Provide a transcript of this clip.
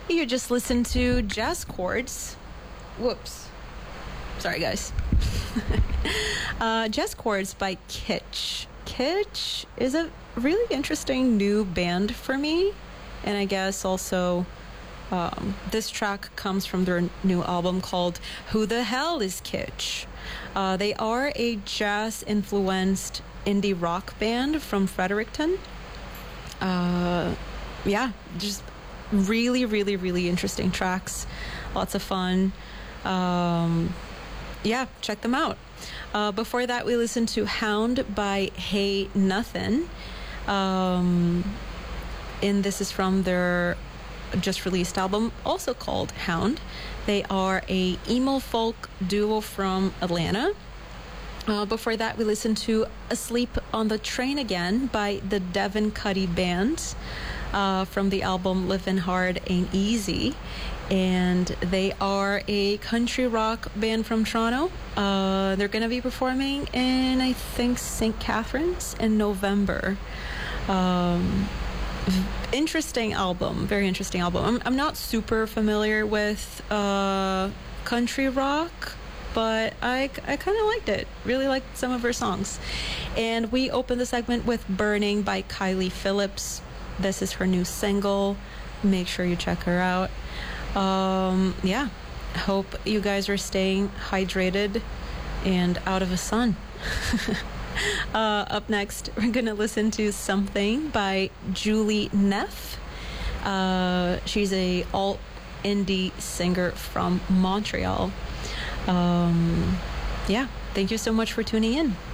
You just listened to Jazz Chords. Whoops. Sorry, guys. Jazz Chords by Kitsch. Kitsch is a really interesting new band for me. And I guess also this track comes from their new album called Who the Hell is Kitsch? They are a jazz-influenced indie rock band from Fredericton. Yeah, just really, really, really interesting tracks. Lots of fun. Yeah, check them out. Before that, we listened to Hound by Hey Nothin'. And this is from their just released album, also called Hound. They are a emo folk duo from Atlanta. Before that, we listened to Asleep on the Train Again by the Devin Cuddy Band from the album Livin' Hard Ain't Easy. And they are a country rock band from Toronto. They're going to be performing in, I think, St. Catharines in November. Interesting album, very interesting album. I'm not super familiar with country rock, but I kind of liked it. Really liked some of her songs. And we opened the segment with Burning by Kylie Phillips. This is her new single. Make sure you check her out. Yeah, hope you guys are staying hydrated and out of the sun. Up next, we're going to listen to Something by Julie Neff. She's a alt-indie singer from Montreal. Yeah, thank you so much for tuning in.